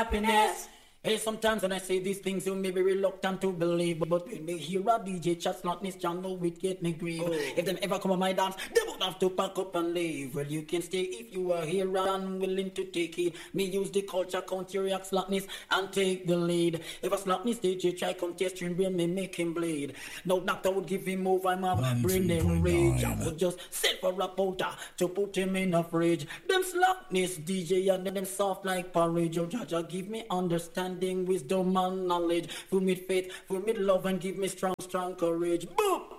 happiness. Hey, sometimes when I say these things, you may be reluctant to believe, but when they hear a DJ chat slotness, John know it get me grieve. If them ever come on my dance, they would have to pack up and leave. Well, you can stay if you are here and willing to take it. Me use the culture, counteract slotness, and take the lead. If a slotness DJ try contest him, me make him bleed. No doctor would give him over, I'm a bring them rage. I would just sit for a powder to put him in a fridge. Them slotness DJ and them soft like porridge. Oh, Jaja, give me understanding, wisdom and knowledge. Full me faith, full me love, and give me strong courage. Boom!